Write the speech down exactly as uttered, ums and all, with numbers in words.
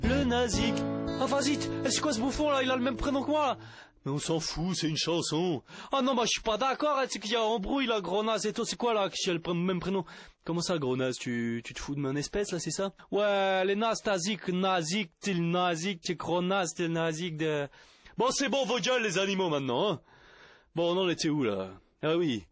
Le nazik. Ah vas-y, c'est quoi ce bouffon là? Il a le même prénom que moi là. Mais on s'en fout, c'est une chanson. Ah non, bah je suis pas d'accord, hein, c'est qu'il y a embrouille là, gros naze et tout, c'est quoi là, qui a le même prénom? Comment ça, gros naze, tu, tu te fous de mon espèce là, c'est ça? Ouais, les nazes, tazik, nazik, t'es le nazik, t'es gros naze, t'es le nazik de... Bon, c'est bon, vos gueules les animaux maintenant, hein. Bon, on en était où là? Ah oui.